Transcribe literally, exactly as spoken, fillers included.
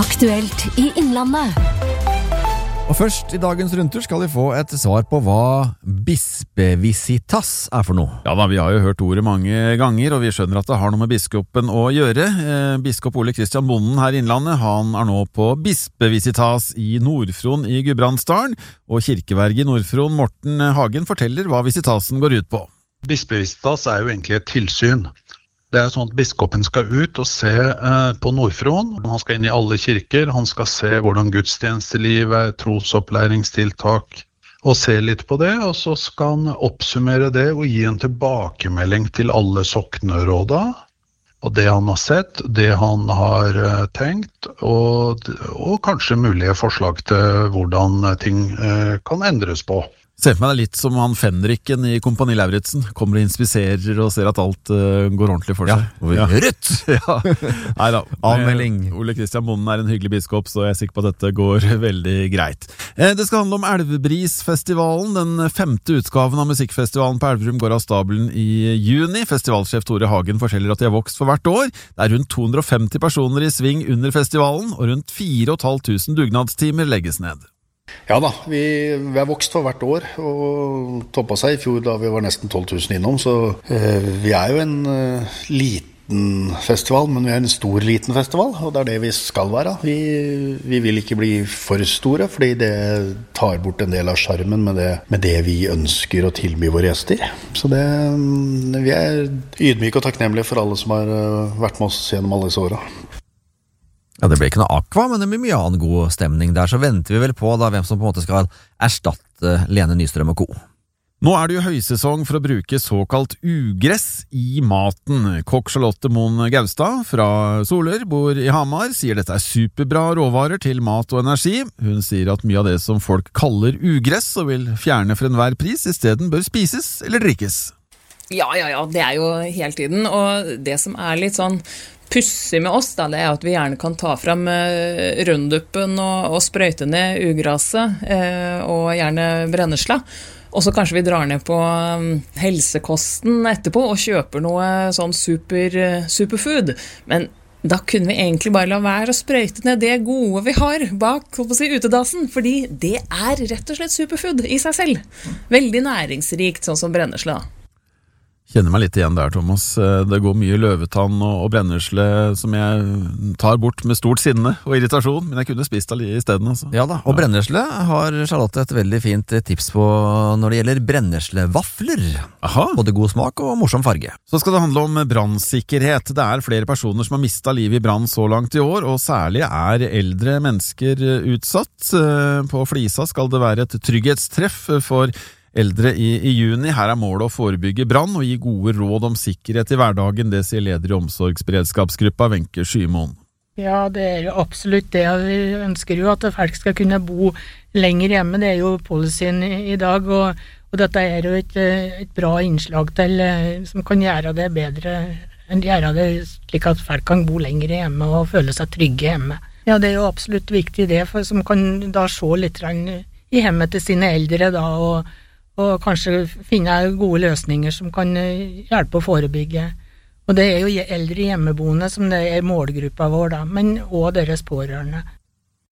Aktuelt i Innlandet. Og først i dagens rundtur skal vi få et svar på hva bispevisitas er for noe. Ja da, vi har jo hørt ordet mange ganger, og vi skjønner at det har noe med biskopen å gjøre. Eh, biskop Ole Kristian Bonden her i Innlandet, han er nå på bispevisitas i Nord-Fron i Gudbrandsdalen, og kirkeverge i Nord-Fron, Morten Hagen, forteller hva visitasen går ut på. Bispevisitas er jo egentlig et tilsyn. Det er sånn at biskopen skal ut og se eh, på Nord-Fron. Han skal inn i alle kirker, han skal se hvordan gudstjenesteliv er, trosopplæringstiltak, og se litt på det, og så skal han oppsummere det og gi en tilbakemelding til alle sokneråda, og det han har sett, det han har eh, tenkt, og, og kanskje mulige forslag til hvordan ting eh, kan endres på. Se for meg det litt som han Fenriken i Kompani Lauritzen, kommer og inspiserer og ser at alt uh, går ordentlig for seg. Ja, rødt! Ja. Neida, Avmelding. Ole Kristian Bonden er en hyggelig biskop, så jeg er sikker på at dette går veldig greit. Eh, det skal handle om Elvebrisfestivalen. Den femte utgaven av musikkfestivalen på Elverum går av stabelen i juni. Festivalsjef Tore Hagen forteller at de har vokst for hvert år. Det er rundt to hundre og femti personer i sving under festivalen, og rundt fire og et halvt tusen dugnadstimer legges ned. Ja da, vi, vi har vokst for hvert år, og toppet seg i fjor da vi var nesten tolv tusen innom, så eh, vi er jo en eh, liten festival, men vi er en stor liten festival, og det er det vi skal være. Vi, vi vil ikke bli for store, fordi det tar bort en del av skjermen med det, med det vi ønsker å tilby våre gjester. Så det, vi er ydmyke og takknemlige for alle som har uh, vært med oss gjennom alle disse årene. Ja, det ble ikke noe aqua, men det blir mye annen god stemning der, så venter vi vel på da hvem som på en måte skal erstatte Lene Nystrøm og co. Nå er det jo høysesong for å bruke såkalt ugress i maten. Kokk Charlotte Moen Gaustad fra Solør, bor i Hamar, sier dette er superbra råvarer til mat og energi. Hun sier at mye av det som folk kaller ugress og vil fjerne for enhver pris, i stedet bør spises eller drikkes. Ja, ja, ja, det er jo hele tiden, og det som er litt sånn pussig med oss, da, det er at vi gjerne kan ta fram eh, rønduppen og, og sprøyte ned ugraset, eh, og gjerne brennesla. Og så kanskje vi drar ned på um, helsekosten etterpå og kjøper noe sånn super, superfood. Men da kunne vi egentlig bare la være å sprøyte ned det gode vi har bak på å si, utedassen, fordi det er rett og slett superfood i seg selv. Veldig næringsrikt, sånn som brennesla. Kjenner meg litt igjen der, Thomas. Det går mye løvetann og, og brennesle som jeg tar bort med stort sinne og irritasjon, men jeg kunne spist det i stedet. Altså. Ja da, og brennesle har Charlotte et veldig fint tips på når det gjelder brenneslevafler. Aha. Både god smak og morsom farge. Så skal det handle om brannsikkerhet. Det er flere personer som har mistet livet i brann så langt i år, og særlig er eldre mennesker utsatt. På Flisa skal det være et trygghetstreff for eldre i, i juni. Her er målet å forebygge brann og gi gode råd om sikkerhet i hverdagen. Det sier leder i omsorgsberedskapsgruppa, Wenche Skymoen. Ja, det er jo absolutt det. Vi ønsker jo at folk skal kunne bo lenger hjemme. Det er jo policyen i, i dag, og, og dette er jo et, et bra innslag til, som kan gjøre det bedre, gjøre det slik at folk kan bo lenger hjemme og føle seg trygge hjemme. Ja, det er jo absolutt viktig det, for som kan da se litt i hjemmet til sine eldre da, og og kanskje finne gode løsninger som kan hjelpe å forebygge. Og det er jo eldre hjemmeboende som det er målgruppa vår da, men også deres pårørende.